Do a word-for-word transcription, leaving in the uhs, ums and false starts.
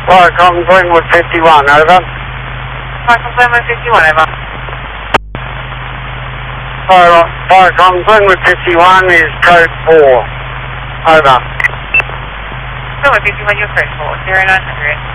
Viacom Glenwood fifty-one, over. Viacom Glenwood fifty-one, over. Viacom Glenwood fifty-one is code four, over. Glenwood fifty-one, you're code four, zero nine hundred.